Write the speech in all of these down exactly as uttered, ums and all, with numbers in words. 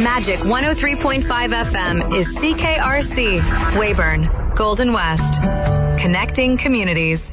Magic one oh three point five F M is C K R C, Weyburn, Golden West. Connecting communities.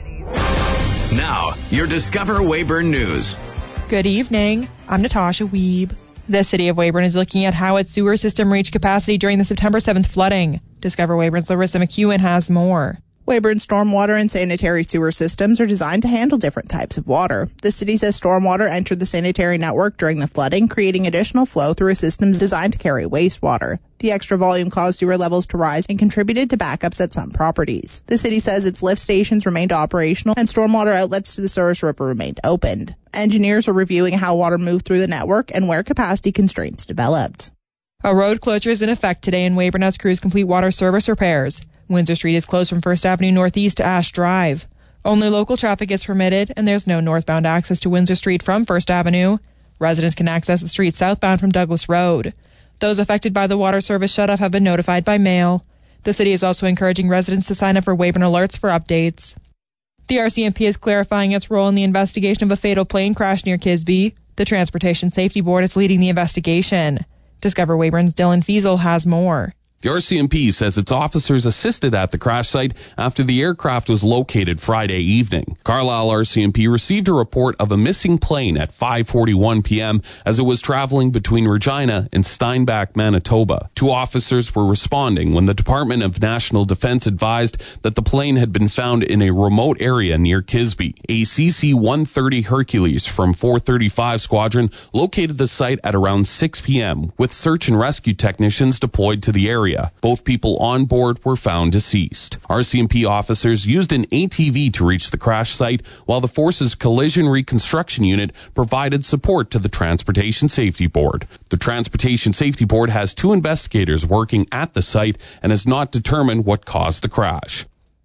Now, your Discover Weyburn News. Good evening. I'm Natasha Wiebe. The city of Weyburn is looking at how its sewer system reached capacity during the September seventh flooding. Discover Weyburn's Larissa McEwen has more. Weyburn's stormwater and sanitary sewer systems are designed to handle different types of water. The city says stormwater entered the sanitary network during the flooding, creating additional flow through a system designed to carry wastewater. The extra volume caused sewer levels to rise and contributed to backups at some properties. The city says its lift stations remained operational and stormwater outlets to the Souris River remained opened. Engineers are reviewing how water moved through the network and where capacity constraints developed. A road closure is in effect today in Weyburn as crews complete water service repairs. Windsor Street is closed from First Avenue Northeast to Ash Drive. Only local traffic is permitted, and there's no northbound access to Windsor Street from First Avenue. Residents can access the street southbound from Douglas Road. Those affected by the water service shutoff have been notified by mail. The city is also encouraging residents to sign up for Weyburn Alerts for updates. The R C M P is clarifying its role in the investigation of a fatal plane crash near Kisby. The Transportation Safety Board is leading the investigation. Discover Weyburn's Dylan Fiesel has more. The R C M P says its officers assisted at the crash site after the aircraft was located Friday evening. Carlisle R C M P received a report of a missing plane at five forty-one p.m. as it was traveling between Regina and Steinbach, Manitoba. Two officers were responding when the Department of National Defense advised that the plane had been found in a remote area near Kisby. A C C one thirty Hercules from four thirty-five Squadron located the site at around six p.m. with search and rescue technicians deployed to the area. Both people on board were found deceased. R C M P officers used an A T V to reach the crash site, while the Force's Collision Reconstruction Unit provided support to the Transportation Safety Board. The Transportation Safety Board has two investigators working at the site and has not determined what caused the crash.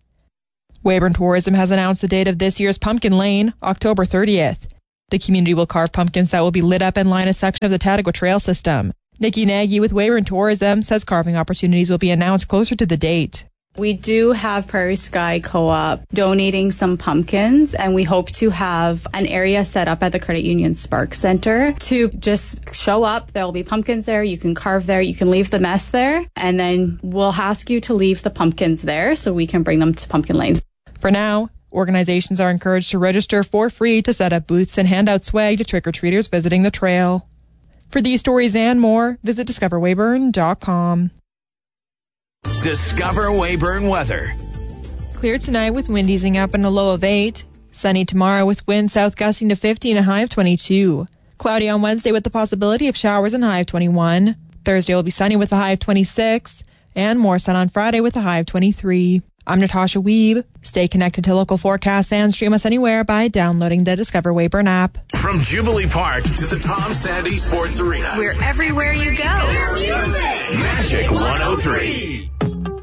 Weyburn Tourism has announced the date of this year's Pumpkin Lane, October thirtieth. The community will carve pumpkins that will be lit up and line a section of the Tatago Trail system. Nikki Nagy with Weyburn Tourism says carving opportunities will be announced closer to the date. We do have Prairie Sky Co-op donating some pumpkins, and we hope to have an area set up at the Credit Union Spark Center to just show up. There will be pumpkins there. You can carve there. You can leave the mess there, and then we'll ask you to leave the pumpkins there so we can bring them to Pumpkin Lanes. For now, organizations are encouraged to register for free to set up booths and hand out swag to trick-or-treaters visiting the trail. For these stories and more, visit discover weyburn dot com. Discover Weyburn weather. Clear tonight with wind easing up and a low of eight. Sunny tomorrow with winds south gusting to fifty and a high of twenty-two. Cloudy on Wednesday with the possibility of showers and a high of twenty-one. Thursday will be sunny with a high of twenty-six. And more sun on Friday with a high of twenty-three. I'm Natasha Wiebe. Stay connected to local forecasts and stream us anywhere by downloading the Discover Weyburn app. From Jubilee Park to the Tom Sandy Sports Arena. We're everywhere you go. Magic one oh three.